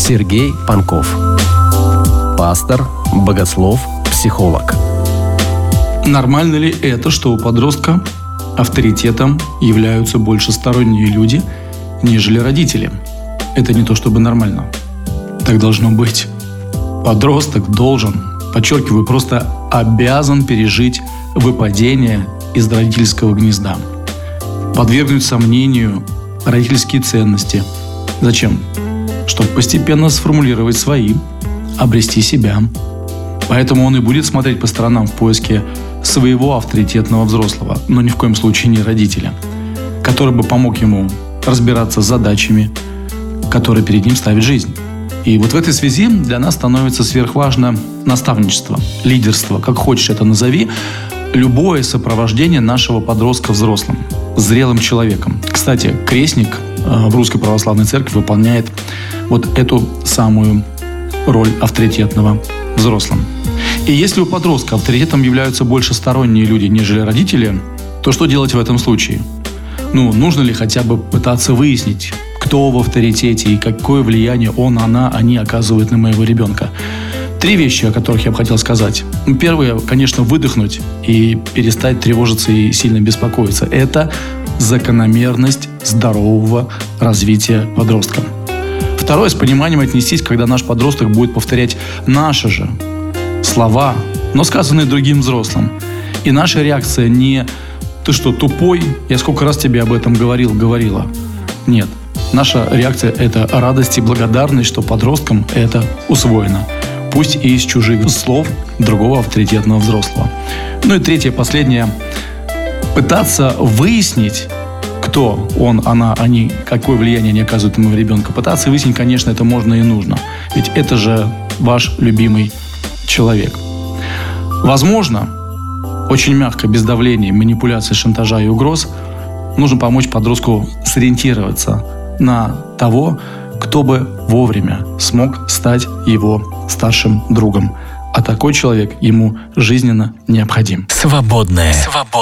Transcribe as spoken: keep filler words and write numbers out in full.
Сергей Панков. Пастор, богослов, психолог. Нормально ли это, что у подростка авторитетом являются больше сторонние люди, нежели родители? Это не то чтобы нормально. Так должно быть. Подросток должен, подчеркиваю, просто обязан пережить выпадение из родительского гнезда. Подвергнуть сомнению родительские ценности. Зачем? Чтобы постепенно сформулировать свои, обрести себя. Поэтому он и будет смотреть по сторонам в поиске своего авторитетного взрослого, но ни в коем случае не родителя, который бы помог ему разбираться с задачами, которые перед ним ставит жизнь. И вот в этой связи для нас становится сверхважно наставничество, лидерство, как хочешь это назови, любое сопровождение нашего подростка взрослым, зрелым человеком. Кстати, крестник в Русской Православной Церкви выполняет вот эту самую роль авторитетного взрослым. И если у подростка авторитетом являются больше сторонние люди, нежели родители, то что делать в этом случае? Ну, нужно ли хотя бы пытаться выяснить, кто в авторитете и какое влияние он, она, они оказывают на моего ребенка? Три вещи, о которых я бы хотел сказать. Первое, конечно, выдохнуть и перестать тревожиться и сильно беспокоиться. Это закономерность здорового развития подростка. Второе, с пониманием отнестись, когда наш подросток будет повторять наши же слова, но сказанные другим взрослым. И наша реакция не «ты что, тупой? Я сколько раз тебе об этом говорил, говорила». Нет. Наша реакция – это радость и благодарность, что подросткам это усвоено. Пусть и из чужих слов другого авторитетного взрослого. Ну и третье, последнее. Пытаться выяснить, кто он, она, они, какое влияние они оказывают на моего ребенка. Пытаться выяснить, конечно, это можно и нужно. Ведь это же ваш любимый человек. Возможно, очень мягко, без давления, манипуляций, шантажа и угроз, нужно помочь подростку сориентироваться на того, кто бы вовремя смог стать его старшим другом. А такой человек ему жизненно необходим. Свободное. Свободное.